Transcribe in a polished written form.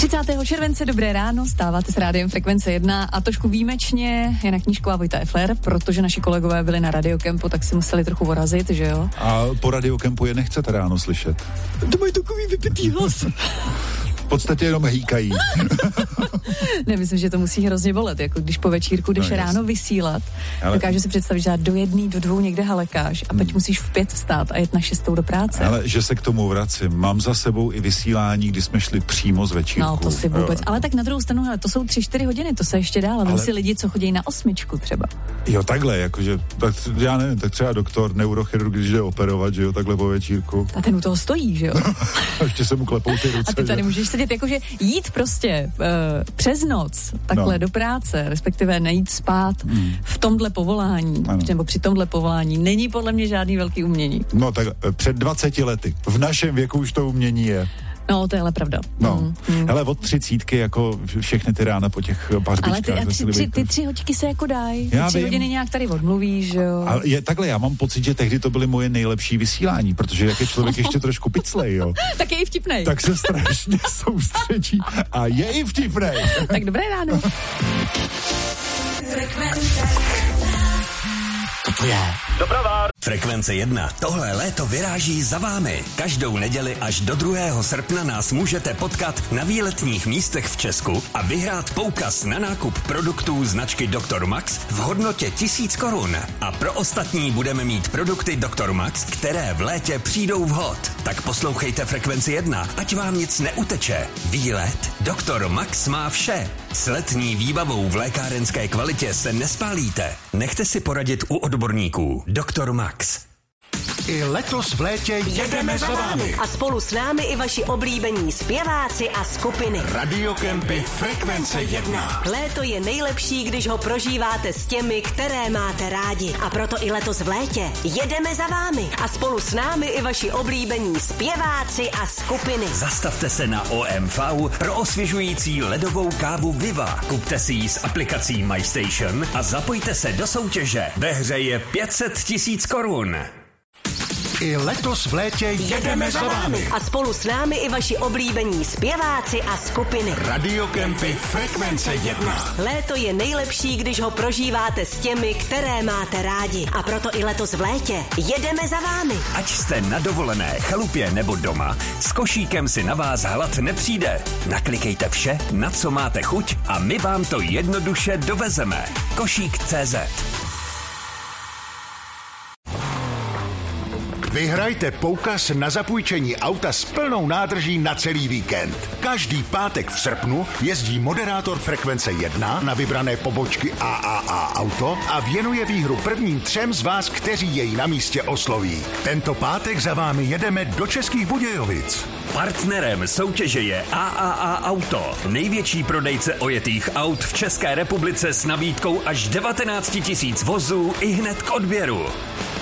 30. července, dobré ráno, stáváte s rádiem Frekvence 1 a trošku výjimečně Jana Knížková, Vojta Efler, protože naši kolegové byli na radiokempu, tak si museli trochu vorazit, že jo? A po radiokempu je nechcete ráno slyšet? To mají takový vypitý hlas. V podstatě jenom hýkají. Ne, myslím, že to musí hrozně bolet, jako když po večírku jdeš ráno vysílat. Dokážu si představit, že do 1, do 2 někde halekáš a teď musíš v 5 vstát a jet na 6 do práce. Ale že se k tomu vracím, mám za sebou i vysílání, kdy jsme šli přímo z večírku. No, to si vůbec. Ale tak na druhou stranu, hele, to jsou 3-4 hodiny, to se ještě dál. Ale si lidi, co chodí na 8 třeba. Jo, takhle, jakože, tak já nevím, tak třeba doktor, neurochirurg, když jde operovat, že jo, takhle po večírku. A ten u toho stojí, že jo? A ještě se mu klepou ty ruce. A ty tady můžeš sedět, jakože jít prostě přes noc takhle do práce, respektive nejít spát v tomhle povolání, nebo při tomhle povolání, není podle mě žádný velký umění. No tak před 20 lety. V našem věku už to umění je. No, to je ale pravda. No, hele, od 30 jako všechny ty rána po těch barbičkách. Ale ty 3 hoďky se jako dají. 3 hodiny nějak tady odmluvíš, že jo. Ale takhle, já mám pocit, že tehdy to byly moje nejlepší vysílání, protože jak je člověk ještě trošku piclej, jo. Tak je i vtipnej. Tak se strašně soustředí a je i vtipnej. Tak dobré ráno. To je Doprava. Frekvence 1. Tohle léto vyráží za vámi. Každou neděli až do 2. srpna nás můžete potkat na výletních místech v Česku a vyhrát poukaz na nákup produktů značky Dr. Max v hodnotě 1000 korun. A pro ostatní budeme mít produkty Dr. Max, které v létě přijdou vhod. Tak poslouchejte Frekvenci 1, ať vám nic neuteče. Výlet Dr. Max má vše. S letní výbavou v lékárenské kvalitě se nespálíte. Nechte si poradit u odborníků. Dr. Max. I letos v létě jedeme za vámi. A spolu s námi i vaši oblíbení zpěváci a skupiny. Radiokempy Frekvence 1. Léto je nejlepší, když ho prožíváte s těmi, které máte rádi. A proto i letos v létě jedeme za vámi. A spolu s námi i vaši oblíbení zpěváci a skupiny. Zastavte se na OMV pro osvěžující ledovou kávu Viva. Kupte si ji s aplikací MyStation a zapojte se do soutěže. Ve hře je 500 000 korun. I letos v létě jedeme za vámi. A spolu s námi i vaši oblíbení zpěváci a skupiny. Radiokempy Frekvence 1. Léto je nejlepší, když ho prožíváte s těmi, které máte rádi. A proto i letos v létě jedeme za vámi. Ať jste na dovolené, chalupě nebo doma, s košíkem si na vás hlad nepřijde. Naklikejte vše, na co máte chuť a my vám to jednoduše dovezeme. Košík.cz. Vyhrajte poukaz na zapůjčení auta s plnou nádrží na celý víkend. Každý pátek v srpnu jezdí moderátor Frekvence 1 na vybrané pobočky AAA Auto a věnuje výhru prvním 3 z vás, kteří jej na místě osloví. Tento pátek za vámi jedeme do Českých Budějovic. Partnerem soutěže je AAA Auto, největší prodejce ojetých aut v České republice s nabídkou až 19 000 vozů i hned k odběru.